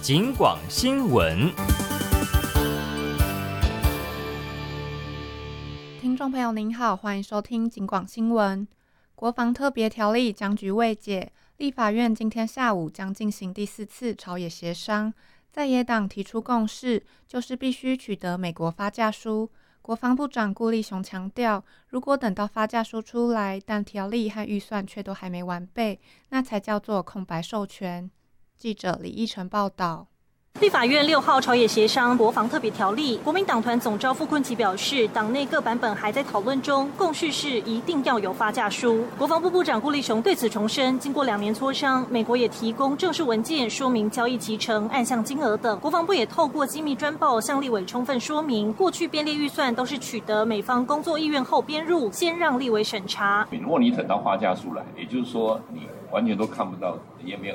警广新闻。 听众朋友您好，欢迎收听警广新闻。国防特别条例僵局未解，立法院今天下午将进行第4次朝野协商，在野党提出共识，就是必须取得美国发价书。国防部长顾立雄强调，如果等到发价书出来，但条例和预算却都还没完备，那才叫做空白授权。记者李义成报道。 立法院6号朝野协商国防特别条例，国民党团总召傅崑萁表示，党内各版本还在讨论中，共识是一定要有发价书。国防部部长顾立雄对此重申，经过2年磋商，美国也提供正式文件说明交易期程、案项金额等，国防部也透过机密专报向立委充分说明，过去编列预算都是取得美方工作意愿后编入，先让立委审查。 如果你等到发价书来，也就是说你完全都看不到，也没有